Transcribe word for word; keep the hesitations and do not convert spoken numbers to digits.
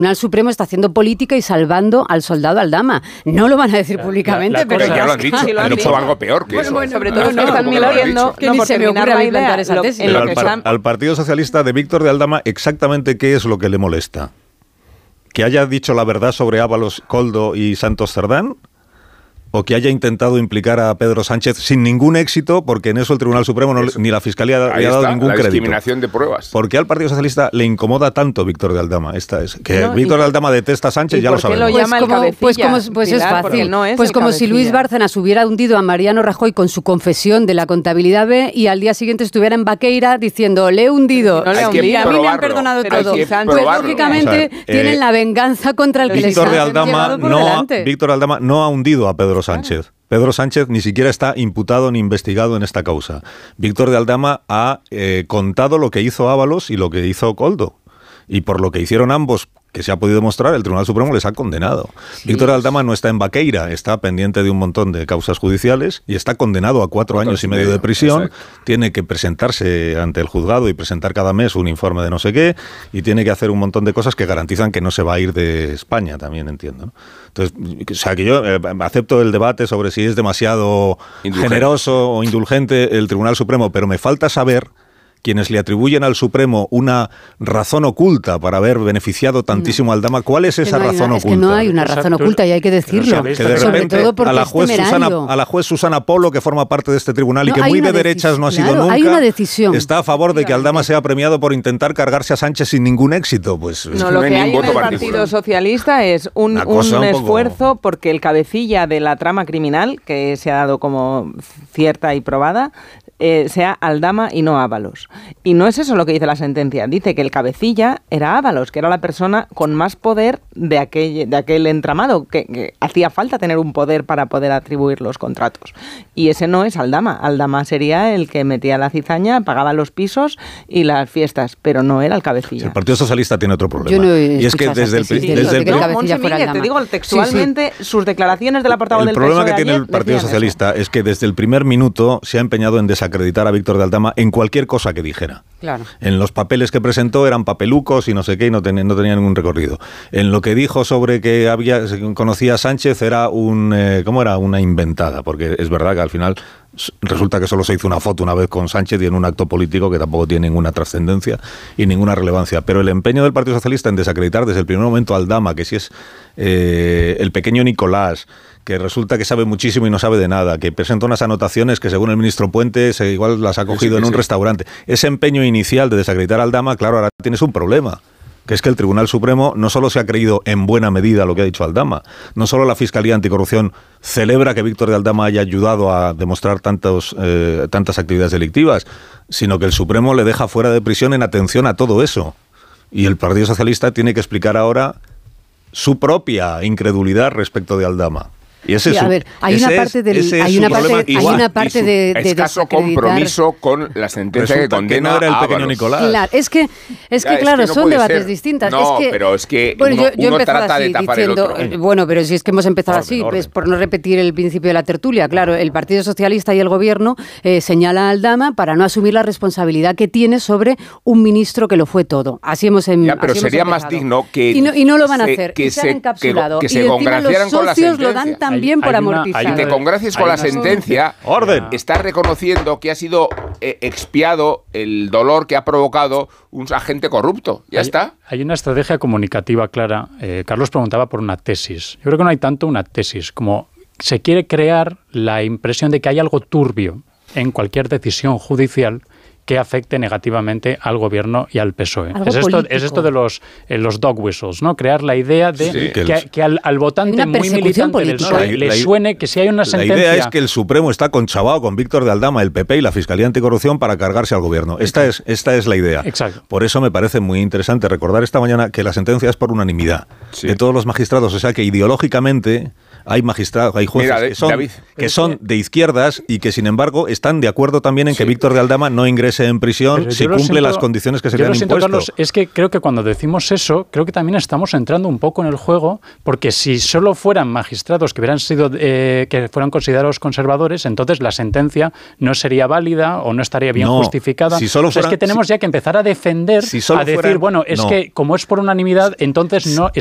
Tribunal Supremo está haciendo política y salvando al soldado Aldama. No lo van a decir la, públicamente, la, la pero ya lo han dicho. Sí, lo han dicho algo peor que bueno, eso. Bueno, sobre todo no, no están mintiendo, que no, ni se me ocurre implantar esa lo, tesis. Al, par, al Partido Socialista de Víctor de Aldama, exactamente qué es lo que le molesta. ¿Que haya dicho la verdad sobre Ábalos, Koldo y Santos Cerdán? ¿O que haya intentado implicar a Pedro Sánchez sin ningún éxito, porque en eso el Tribunal Supremo no, ni la Fiscalía le ha dado ningún la crédito? Discriminación de pruebas. ¿Por qué al Partido Socialista le incomoda tanto Víctor de Aldama? Esta es que no, Víctor de Aldama detesta a Sánchez, ya lo sabemos. Lo llama pues, como, el pues, como, pues Pilar, es fácil. No es pues como cabecilla. Si Luis Bárcenas hubiera hundido a Mariano Rajoy con su confesión de la contabilidad B y al día siguiente estuviera en Vaqueira diciendo le he hundido. No le hundido. Y a mí me han perdonado Pero todo. Pues lógicamente o sea, tienen eh, la venganza contra el que les Víctor de Aldama no Víctor Aldama no ha hundido a Pedro Sánchez. Claro. Pedro Sánchez ni siquiera está imputado ni investigado en esta causa. Víctor de Aldama ha eh, contado lo que hizo Ábalos y lo que hizo Koldo. Y por lo que hicieron ambos, que se ha podido demostrar, el Tribunal Supremo les ha condenado. Sí, Víctor de Aldama no está en Vaqueira, está pendiente de un montón de causas judiciales y está condenado a cuatro Otro años y medio de prisión. Exacto. Tiene que presentarse ante el juzgado y presentar cada mes un informe de no sé qué y tiene que hacer un montón de cosas que garantizan que no se va a ir de España, también entiendo, ¿no? Entonces, o sea, que yo eh, acepto el debate sobre si es demasiado indulgente. generoso o indulgente el Tribunal Supremo, pero me falta saber quienes le atribuyen al Supremo una razón oculta para haber beneficiado tantísimo a Aldama. ¿Cuál es esa no razón una, oculta? Es que no hay una razón oculta y hay que decirlo. Que de sobre todo porque a la juez es Susana, a la juez Susana Polo, que forma parte de este tribunal no, y que muy de derechas no ha sido claro, nunca, hay una decisión. Está a favor de que Aldama sea premiado por intentar cargarse a Sánchez sin ningún éxito. Pues no, lo que hay en el Partido Socialista es un, un, un esfuerzo poco... porque el cabecilla de la trama criminal, que se ha dado como cierta y probada, Eh, sea Aldama y no Ábalos. Y no es eso lo que dice la sentencia. Dice que el cabecilla era Ábalos, que era la persona con más poder de aquel, de aquel entramado, que, que hacía falta tener un poder para poder atribuir los contratos. Y ese no es Aldama. Aldama sería el que metía la cizaña, pagaba los pisos y las fiestas, pero no era el cabecilla. El Partido Socialista tiene otro problema. No y es que desde el... Sí, desde el, el no, Monse Mínguez, te digo textualmente, sí, sí. sus declaraciones de la portavoz del P S O E El problema que tiene ayer el Partido Socialista eso. es que desde el primer minuto se ha empeñado en desacreditar acreditar a Víctor de Aldama en cualquier cosa que dijera. Claro. En los papeles que presentó eran papelucos y no sé qué, y no, ten, no tenía ningún recorrido. En lo que dijo sobre que había conocía a Sánchez era un eh, ¿cómo era? Una inventada, porque es verdad que al final resulta que solo se hizo una foto una vez con Sánchez y en un acto político que tampoco tiene ninguna trascendencia y ninguna relevancia. Pero el empeño del Partido Socialista en desacreditar desde el primer momento a Aldama, que si es eh, el pequeño Nicolás, que resulta que sabe muchísimo y no sabe de nada, que presenta unas anotaciones que según el ministro Puente se, igual las ha cogido sí, sí, en un sí. restaurante. Ese empeño inicial de desacreditar a Aldama, claro, ahora tienes un problema, que es que el Tribunal Supremo no solo se ha creído en buena medida lo que ha dicho Aldama, no solo la Fiscalía Anticorrupción celebra que Víctor de Aldama haya ayudado a demostrar tantos, eh, tantas actividades delictivas, sino que el Supremo le deja fuera de prisión en atención a todo eso. Y el Partido Socialista tiene que explicar ahora su propia incredulidad respecto de Aldama. Y ese sí, es a ver, hay una parte del es hay una parte, hay una parte su de, de escaso compromiso con la sentencia Resulta que condena que no era el a pequeño Nicolás. Claro, es que es que ya, claro, es que no son debates ser. distintas. No, es que, pero es que bueno, uno, yo, yo uno he trata así, de tapar diciendo, el otro. bueno, pero si es que hemos empezado orden, así, orden. pues por no repetir el principio de la tertulia, claro, el Partido Socialista y el Gobierno eh, señalan a Aldama para no asumir la responsabilidad que tiene sobre un ministro que lo fue todo. Así hemos em, ya, pero así sería hemos más digno que y no, y no lo van a se, hacer, que y se han encapsulado que, que y se congraciaran los con la socios sentencia. lo dan también hay, por hay una, amortizar. Y te congracies con la sentencia, orden. Está reconociendo que ha sido eh, expiado el dolor que ha provocado un agente corrupto. Ya hay, está. Hay una estrategia comunicativa clara. Eh, Carlos preguntaba por una tesis. Yo creo que no hay tanto una tesis como se quiere crear la impresión de que hay algo turbio en cualquier decisión judicial que afecte negativamente al gobierno y al P S O E. Es esto, es esto de los, eh, los dog whistles, ¿no? Crear la idea de sí, que, que, el, que al, al votante muy militante del P S O E le suene que si hay una sentencia... La idea es que el Supremo está conchavado con Víctor de Aldama, el P P y la Fiscalía Anticorrupción para cargarse al gobierno. Esta es, esta es la idea. Exacto. Por eso me parece muy interesante recordar esta mañana que la sentencia es por unanimidad sí. de todos los magistrados. O sea que ideológicamente hay magistrados, hay jueces Mira, que, son, David, que son de izquierdas y que sin embargo están de acuerdo también en sí. que Víctor de Aldama no ingrese en prisión Pero si cumple siento, las condiciones que se le han siento, impuesto. Carlos, es que creo que cuando decimos eso, creo que también estamos entrando un poco en el juego, porque si solo fueran magistrados que hubieran sido eh, que fueran considerados conservadores, entonces la sentencia no sería válida o no estaría bien no, justificada. Si solo fueran, o sea, es que tenemos si, ya que empezar a defender, si a decir, fueran, bueno, es no. que como es por unanimidad, entonces no